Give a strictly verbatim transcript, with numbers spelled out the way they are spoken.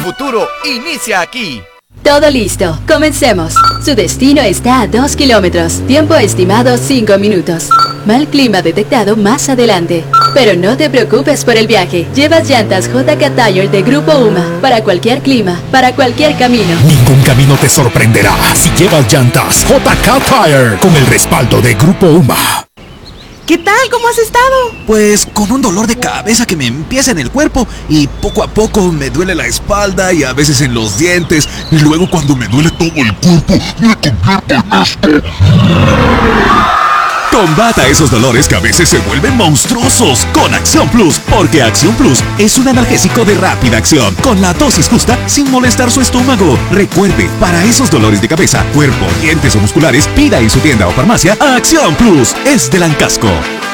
futuro inicia aquí. Todo listo, comencemos. Su destino está a dos kilómetros. Tiempo estimado cinco minutos. Mal clima detectado más adelante. Pero no te preocupes por el viaje. Llevas llantas J K Tire de Grupo UMA. Para cualquier clima, para cualquier camino. Ningún camino te sorprenderá si llevas llantas J K Tire con el respaldo de Grupo UMA. ¿Qué tal? ¿Cómo has estado? Pues con un dolor de cabeza que me empieza en el cuerpo y poco a poco me duele la espalda y a veces en los dientes y luego cuando me duele todo el cuerpo me convierto en esto. Combata esos dolores que a veces se vuelven monstruosos con Acción Plus, porque Acción Plus es un analgésico de rápida acción, con la dosis justa sin molestar su estómago. Recuerde, para esos dolores de cabeza, cuerpo, dientes o musculares, pida en su tienda o farmacia Acción Plus. Es de Lancasco.